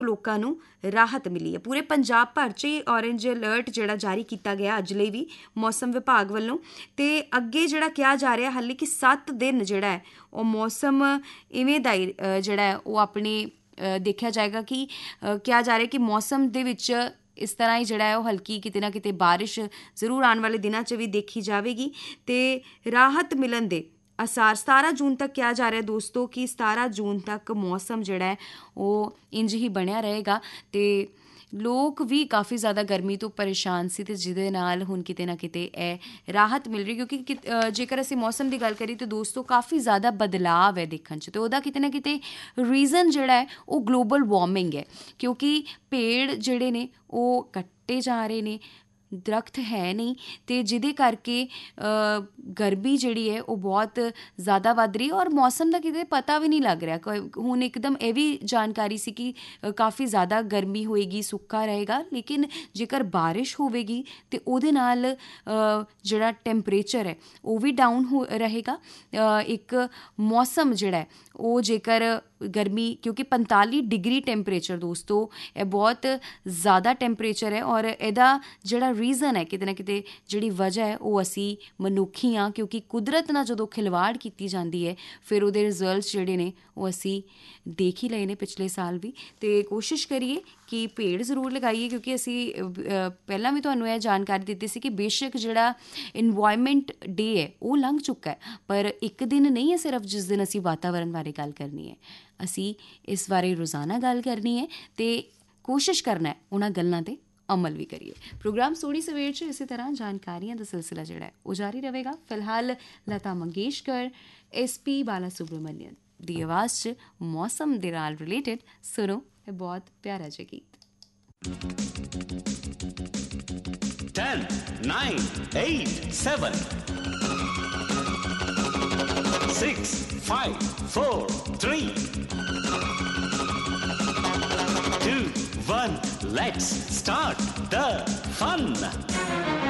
ਲੋਕਾਂ ਨੂੰ ਰਾਹਤ ਮਿਲੀ ਹੈ। ਪੂਰੇ ਪੰਜਾਬ ਭਰ 'ਚ ਹੀ ਔਰੇਂਜ ਅਲਰਟ ਜਿਹੜਾ ਜਾਰੀ ਕੀਤਾ ਗਿਆ ਅੱਜ ਲਈ ਵੀ ਮੌਸਮ ਵਿਭਾਗ ਵੱਲੋਂ। ਅਤੇ ਅੱਗੇ ਜਿਹੜਾ ਕਿਹਾ ਜਾ ਰਿਹਾ ਹਾਲੇ ਕਿ 7 ਦਿਨ ਜਿਹੜਾ ਹੈ ਉਹ ਮੌਸਮ ਇਵੇਂ ਦਾ ਹੀ ਜਿਹੜਾ ਹੈ ਉਹ ਆਪਣੀ ਦੇਖਿਆ ਜਾਏਗਾ ਕਿ ਕਿਹਾ ਜਾ ਰਿਹਾ ਕਿ ਮੌਸਮ ਦੇ ਵਿੱਚ ਇਸ ਤਰ੍ਹਾਂ ਹੀ ਜਿਹੜਾ ਹੈ ਉਹ ਹਲਕੀ ਕਿਤੇ ਨਾ ਕਿਤੇ ਬਾਰਿਸ਼ ਜ਼ਰੂਰ ਆਉਣ ਵਾਲੇ ਦਿਨਾਂ 'ਚ ਵੀ ਦੇਖੀ ਜਾਵੇਗੀ ਅਤੇ ਰਾਹਤ ਮਿਲਣ ਦੇ ਅਸਾਰ 17 ਜੂਨ ਤੱਕ ਕਿਹਾ ਜਾ ਰਿਹਾ ਦੋਸਤੋ ਕਿ 17 ਜੂਨ ਤੱਕ ਮੌਸਮ ਜਿਹੜਾ ਹੈ ਉਹ ਇੰਝ ਹੀ ਬਣਿਆ ਰਹੇਗਾ। ਅਤੇ ਲੋਕ ਵੀ ਕਾਫੀ ਜ਼ਿਆਦਾ ਗਰਮੀ ਤੋਂ ਪਰੇਸ਼ਾਨ ਸੀ ਅਤੇ ਜਿਹਦੇ ਨਾਲ ਹੁਣ ਕਿਤੇ ਨਾ ਕਿਤੇ ਇਹ ਰਾਹਤ ਮਿਲ ਰਹੀ, ਕਿਉਂਕਿ ਜੇਕਰ ਅਸੀਂ ਮੌਸਮ ਦੀ ਗੱਲ ਕਰੀਏ ਤਾਂ ਦੋਸਤੋ ਕਾਫੀ ਜ਼ਿਆਦਾ ਬਦਲਾਵ ਹੈ ਦੇਖਣ 'ਚ, ਅਤੇ ਉਹਦਾ ਕਿਤੇ ਨਾ ਕਿਤੇ ਰੀਜ਼ਨ ਜਿਹੜਾ ਹੈ ਉਹ ਗਲੋਬਲ ਵਾਰਮਿੰਗ ਹੈ, ਕਿਉਂਕਿ ਪੇੜ ਜਿਹੜੇ ਨੇ ਉਹ ਕੱਟੇ ਜਾ ਰਹੇ ਨੇ, ਦਰੱਖਤ ਹੈ ਨਹੀਂ, ਅਤੇ ਜਿਹਦੇ ਕਰਕੇ ਗਰਮੀ ਜਿਹੜੀ ਹੈ ਉਹ ਬਹੁਤ ਜ਼ਿਆਦਾ ਵੱਧ ਰਹੀ ਹੈ ਔਰ ਮੌਸਮ ਦਾ ਕਿਤੇ ਪਤਾ ਵੀ ਨਹੀਂ ਲੱਗ ਰਿਹਾ। ਹੁਣ ਇੱਕਦਮ ਇਹ ਵੀ ਜਾਣਕਾਰੀ ਸੀ ਕਿ ਕਾਫੀ ਜ਼ਿਆਦਾ ਗਰਮੀ ਹੋਏਗੀ, ਸੁੱਕਾ ਰਹੇਗਾ, ਲੇਕਿਨ ਜੇਕਰ ਬਾਰਿਸ਼ ਹੋਵੇਗੀ ਅਤੇ ਉਹਦੇ ਨਾਲ ਜਿਹੜਾ ਟੈਂਪਰੇਚਰ ਹੈ ਉਹ ਵੀ ਡਾਊਨ ਰਹੇਗਾ। ਇੱਕ ਮੌਸਮ ਜਿਹੜਾ ਹੈ ਉਹ ਜੇਕਰ ਗਰਮੀ, ਕਿਉਂਕਿ 45 ਡਿਗਰੀ ਟੈਂਪਰੇਚਰ ਦੋਸਤੋ ਇਹ ਬਹੁਤ ਜ਼ਿਆਦਾ ਟੈਂਪਰੇਚਰ ਹੈ ਔਰ ਇਹਦਾ ਜਿਹੜਾ ਰੀਜ਼ਨ ਹੈ ਕਿਤੇ ਨਾ ਕਿਤੇ ਜਿਹੜੀ ਵਜ੍ਹਾ ਹੈ ਉਹ ਅਸੀਂ ਮਨੁੱਖੀ ਹਾਂ, ਕਿਉਂਕਿ ਕੁਦਰਤ ਨਾਲ ਜਦੋਂ ਖਿਲਵਾੜ ਕੀਤੀ ਜਾਂਦੀ ਹੈ ਫਿਰ ਉਹਦੇ ਰਿਜ਼ਲਟਸ ਜਿਹੜੇ ਨੇ ਉਹ ਅਸੀਂ ਦੇਖ ਹੀ ਲਏ ਨੇ ਪਿਛਲੇ ਸਾਲ ਵੀ। ਅਤੇ ਕੋਸ਼ਿਸ਼ ਕਰੀਏ ਕਿ ਪੇੜ ਜ਼ਰੂਰ ਲਗਾਈਏ, ਕਿਉਂਕਿ ਅਸੀਂ ਪਹਿਲਾਂ ਵੀ ਤੁਹਾਨੂੰ ਇਹ ਜਾਣਕਾਰੀ ਦਿੱਤੀ ਸੀ ਕਿ ਬੇਸ਼ੱਕ ਜਿਹੜਾ ਇਨਵਾਇਰਮੈਂਟ ਡੇ ਹੈ ਉਹ ਲੰਘ ਚੁੱਕਾ ਹੈ, ਪਰ ਇੱਕ ਦਿਨ ਨਹੀਂ ਹੈ ਸਿਰਫ ਜਿਸ ਦਿਨ ਅਸੀਂ ਵਾਤਾਵਰਨ ਬਾਰੇ ਗੱਲ ਕਰਨੀ ਹੈ, ਅਸੀਂ ਇਸ ਬਾਰੇ ਰੋਜ਼ਾਨਾ ਗੱਲ ਕਰਨੀ ਹੈ ਅਤੇ ਕੋਸ਼ਿਸ਼ ਕਰਨਾ ਹੈ ਉਹਨਾਂ ਗੱਲਾਂ 'ਤੇ ਅਮਲ ਵੀ ਕਰੀਏ। ਪ੍ਰੋਗਰਾਮ ਸੋਹਣੀ ਸਵੇਰ 'ਚ ਇਸੇ ਤਰ੍ਹਾਂ ਜਾਣਕਾਰੀਆਂ ਦਾ ਸਿਲਸਿਲਾ ਜਿਹੜਾ ਹੈ ਉਹ ਜਾਰੀ ਰਹੇਗਾ। ਫਿਲਹਾਲ ਲਤਾ ਮੰਗੇਸ਼ਕਰ, SP ਬਾਲਾ ਸੁਬਰਾਮਨੀਅਨ ਦੀ ਆਵਾਜ਼ 'ਚ ਮੌਸਮ ਦੇ ਨਾਲ ਰਿਲੇਟਿਡ ਸੁਣੋ ਇਹ ਬਹੁਤ ਪਿਆਰਾ ਜਿਹਾ ਗੀਤ। 10, 9, 8, 7, 6, 5, 4, 3, 2, 1, let's start the fun.